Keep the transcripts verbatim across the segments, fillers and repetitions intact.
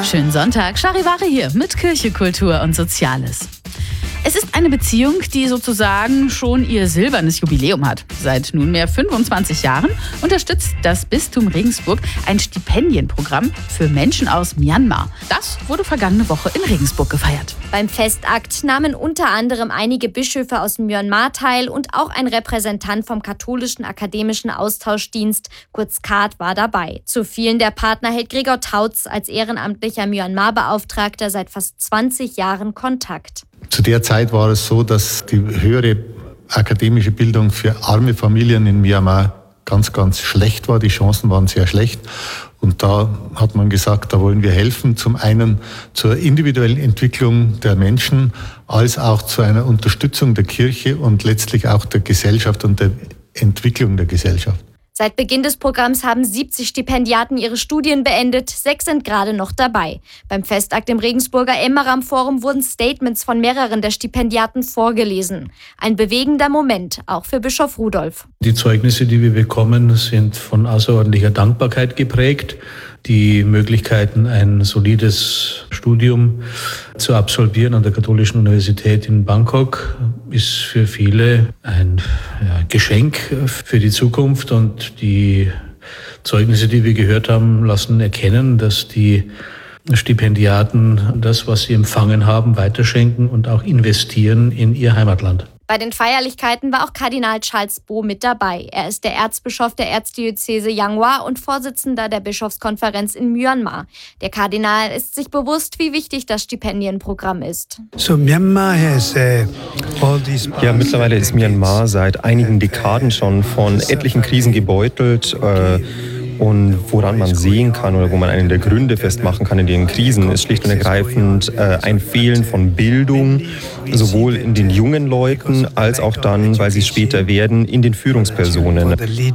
Schönen Sonntag, Charivari hier mit Kirche, Kultur und Soziales. Es ist eine Beziehung, die sozusagen schon ihr silbernes Jubiläum hat. Seit nunmehr fünfundzwanzig Jahren unterstützt das Bistum Regensburg ein Stipendienprogramm für Menschen aus Myanmar. Das wurde vergangene Woche in Regensburg gefeiert. Beim Festakt nahmen unter anderem einige Bischöfe aus Myanmar teil und auch ein Repräsentant vom Katholischen Akademischen Austauschdienst, kurz K A D, war dabei. Zu vielen der Partner hält Gregor Tautz als ehrenamtlicher Myanmar-Beauftragter seit fast zwanzig Jahren Kontakt. Zu der Zeit war es so, dass die höhere akademische Bildung für arme Familien in Myanmar ganz, ganz schlecht war. Die Chancen waren sehr schlecht. Und da hat man gesagt, da wollen wir helfen. Zum einen zur individuellen Entwicklung der Menschen, als auch zu einer Unterstützung der Kirche und letztlich auch der Gesellschaft und der Entwicklung der Gesellschaft. Seit Beginn des Programms haben siebzig Stipendiaten ihre Studien beendet, sechs sind gerade noch dabei. Beim Festakt im Regensburger Emmeram-Forum wurden Statements von mehreren der Stipendiaten vorgelesen. Ein bewegender Moment, auch für Bischof Rudolph. Die Zeugnisse, die wir bekommen, sind von außerordentlicher Dankbarkeit geprägt. Die Möglichkeiten, ein solides Studium zu absolvieren an der Katholischen Universität in Bangkok, ist für viele ein ja, Geschenk für die Zukunft. Und die Zeugnisse, die wir gehört haben, lassen erkennen, dass die Stipendiaten das, was sie empfangen haben, weiterschenken und auch investieren in ihr Heimatland. Bei den Feierlichkeiten war auch Kardinal Charles Bo mit dabei. Er ist der Erzbischof der Erzdiözese Yanghua und Vorsitzender der Bischofskonferenz in Myanmar. Der Kardinal ist sich bewusst, wie wichtig das Stipendienprogramm ist. So Myanmar has, uh, all these ja, mittlerweile ist Myanmar seit einigen Dekaden schon von etlichen Krisen gebeutelt. Äh, Und woran man sehen kann oder wo man einen der Gründe festmachen kann in den Krisen, ist schlicht und ergreifend äh, ein Fehlen von Bildung, sowohl in den jungen Leuten als auch dann, weil sie es später werden, in den Führungspersonen.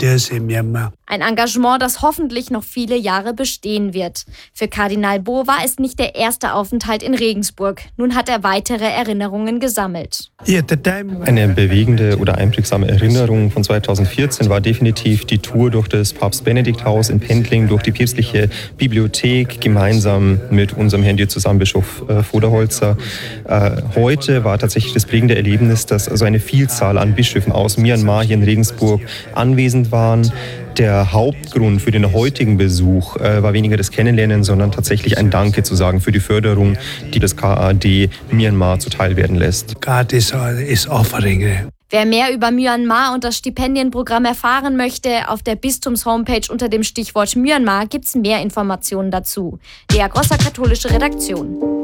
Ein Engagement, das hoffentlich noch viele Jahre bestehen wird. Für Kardinal Bo war es nicht der erste Aufenthalt in Regensburg. Nun hat er weitere Erinnerungen gesammelt. Eine bewegende oder einprägsame Erinnerung von zweitausendvierzehn war definitiv die Tour durch das Papst-Benedikt-Haus in Pendling, durch die päpstliche Bibliothek, gemeinsam mit unserem Herrn Diözesanbischof äh, Voderholzer. Äh, heute war tatsächlich das prägende Erlebnis, dass also eine Vielzahl an Bischöfen aus Myanmar hier in Regensburg anwesend waren. Der Hauptgrund für den heutigen Besuch äh, war weniger das Kennenlernen, sondern tatsächlich ein Danke zu sagen für die Förderung, die das K A D Myanmar zuteil werden lässt. God is, is offering. Wer mehr über Myanmar und das Stipendienprogramm erfahren möchte, auf der Bistums-Homepage unter dem Stichwort Myanmar gibt's mehr Informationen dazu. Lea Grosser, katholische Redaktion.